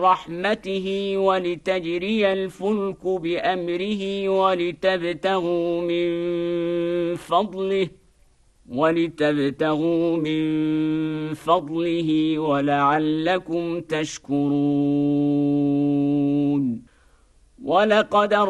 رحمته ولتجري الفلك بأمره ولتبتغوا من فضله ولعلكم تشكرون. ولقد